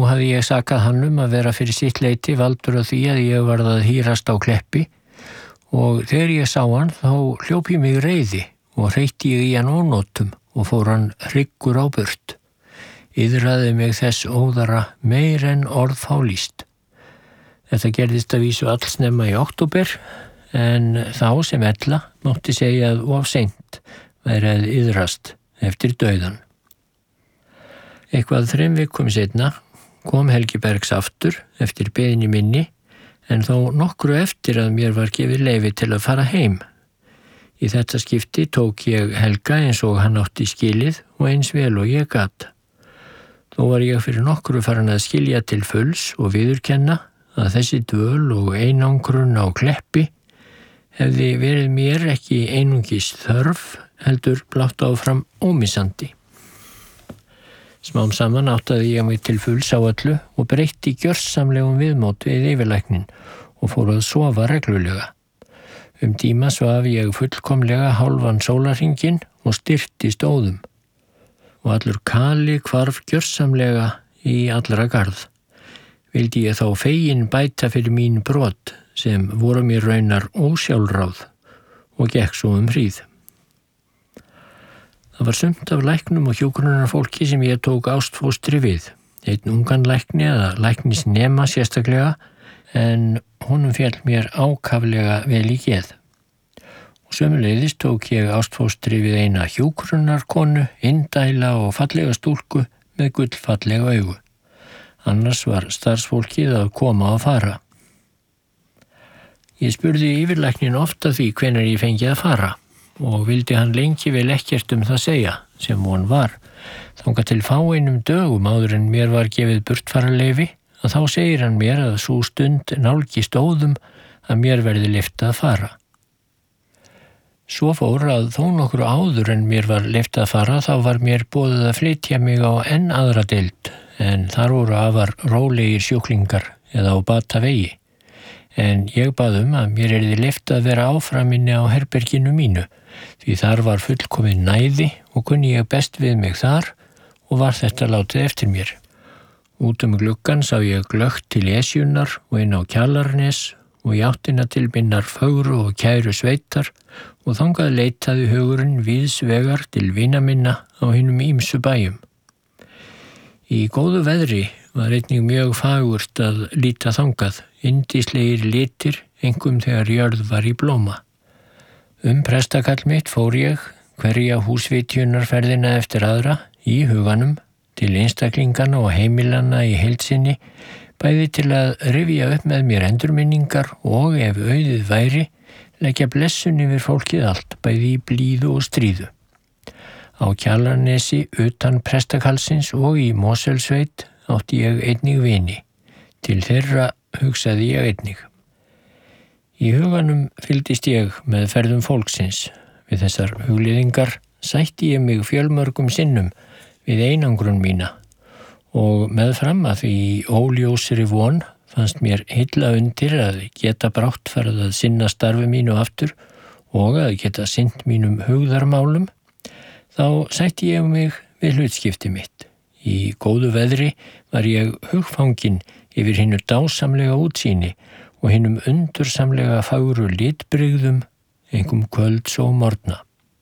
Nú hafði ég sakað hann að vera fyrir sitt leyti valdur af því að ég varð að hírast á Kleppi og þegar ég sá hann þá hljóp ég mig reiði og hreytti ég í hann ónotum og fór hann hryggur á burt. Iðraði mig þess óðara meir en orð fá lýst. Þetta gerðist að vísu allsnemma í október en þá sem ella mátti segja að of seint væri að iðrast eftir dauðan. Eitthvað 3 vikum seinna kom Helgi Bergs aftur eftir beiðni minni en þó nokkru eftir að mér var gefið leyfi til að fara heim. Í þetta skipti tók ég Helga eins og hann átti skilið og eins vel og ég gat. Þó var ég fyrir nokkru farin að skilja til fulls og viðurkenna að þessi dvöl og einangrun á Kleppi hefði verið mér ekki einungis þörf heldur blátt áfram ómissandi. Smám saman áttaði ég mig til fulls á öllu og breytti gjörsamlegum viðmót við yfirlæknin og fór að sofa reglulega. Tíma svaf ég fullkomlega hálfan sólarhringinn og styrktist óðum. Og allur kali hvarf gjörsamlega í allra garð. Vildi ég þá fegin bæta fyrir mín brot sem voru mér raunar ósjálfráð og gekk svo hríð. Það var sumt af læknum og hjúkrunarfólki sem ég tók ástfóstri við. Einn ungan lækni eða læknisnema sérstaklega, en honum féll mér ákaflega vel í geð. Og sömuleiðis tók ég ástfóstri við eina hjúkrunarkonu, indæla og fallega stúlku með gullfallega augu. Annars var starfsfólkið að koma og fara. Ég spurði yfirlæknin ofta því hvenær ég fengi að fara og vildi hann lengi vel ekkert það segja, sem von var. Þangað til fáeinum dögum áður en mér var gefið burtfararleyfi að þá segir hann mér að sú stund nálgist óðum að mér verði leyft að fara. Svo fór að þó nokkru áður en mér var leyft að fara þá var mér boðið að flytja mig á enn aðra deild en þar voru afar rólegir sjúklingar eða á batavegi. En ég bað að mér yrði leyft að vera áframinni á herberginu mínu því þar var fullkomin næði og kunni ég best við mig þar og var þetta látið eftir mér. Út gluggann sá ég glöggt til Esjunnar og inn á Kjalarnes og í áttina til minnar fögru og kæru sveitar og þangað leitaði hugurinn víðs vegar til vina minna á hinum ýmsu bæjum. Í góðu veðri var einnig mjög fagurt að líta þangað, yndislegir litir, einkum þegar jörð var í blóma. Prestakall mitt fór ég, hverja húsvitjunarferðina eftir aðra, í huganum, til einstaklingana og heimilanna í heild sinni, bæði til að rifja upp með mér endurminningar og ef auðið væri, leggja blessun yfir fólkið allt, bæði í blíðu og stríðu. Á Kjalarnesi utan prestakallsins og í Mosfellssveit átti ég einnig vini. Til þeirra hugsaði ég einnig. Í huganum fylgdist ég með ferðum fólksins. Við þessar hugliðingar sætti ég mig fjölmörgum sinnum við einangrun mína og meðfram að því óljósri von fannst mér illa undir að geta brátt farið að sinna starfi mínu aftur og að geta sinnt mínum hugðarmálum, þá sætti ég mig við hlutskipti mitt. Í góðu veðri var ég hugfangin yfir hinu dásamlega útsýni og hinum undursamlega fagru litbrigðum, einkum kvölds og morgna.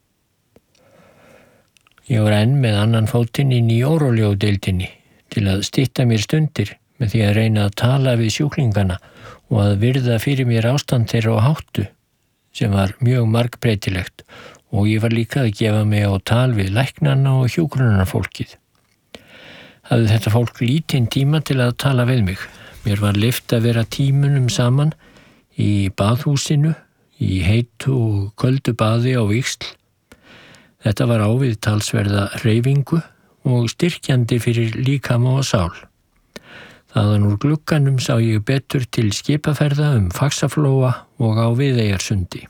Ég var enn með annan fótinn inn í óróljódeildinni til að stytta mér stundir með því að reyna að tala við sjúklingana og að virða fyrir mér ástand þeirra á háttu, sem var mjög margbreytilegt, og ég var líka að gefa mig á tal við læknana og hjúkrunarfólkið. Hafði þetta fólk lítinn tíma til að tala við mig. Mér var leyft að vera tímunum saman í baðhúsinu, í heitu og köldu baði á víxl. Þetta var ávið talsverða hreyfingu og styrkjandi fyrir líkama og sál. Þaðan úr glugganum sá ég betur til skipaferða Faxaflóa og á Viðeyjarsundi.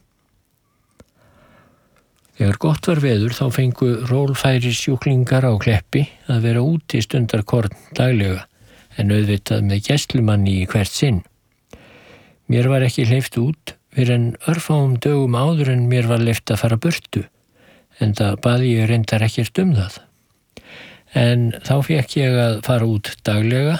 Þegar gott var veður þá fengu rólfærir sjúklingar á Kleppi að vera úti stundarkorn daglega, en auðvitað með gæslumanni í hvert sinn. Mér var ekki hleypt út fyrir en örfáum dögum áður en mér var leyft að fara burtu, enda baði ég reyndar ekkert það. En þá fékk ég að fara út daglega